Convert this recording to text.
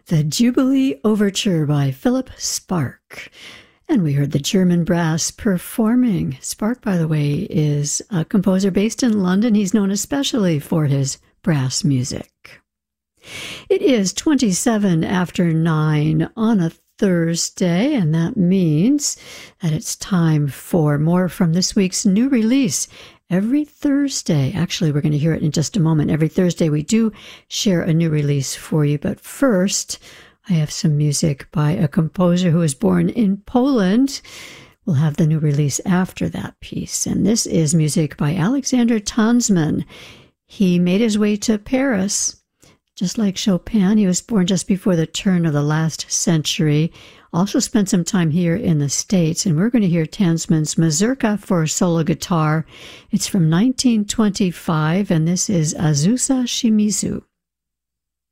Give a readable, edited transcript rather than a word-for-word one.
The Jubilee Overture by Philip Sparke. And we heard the German brass performing. Sparke, by the way, is a composer based in London. He's known especially for his brass music. It is 27 after 9 on a Thursday, and that means that it's time for more from this week's new release. Every Thursday, actually we're going to hear it in just a moment, every Thursday we do share a new release for you, but first I have some music by a composer who was born in Poland. We'll have the new release after that piece, and this is music by Alexander Tansman. He made his way to Paris. Just like Chopin, he was born just before the turn of the last century. Also spent some time here in the States, and we're going to hear Tansman's Mazurka for solo guitar. It's from 1925, and this is Azusa Shimizu.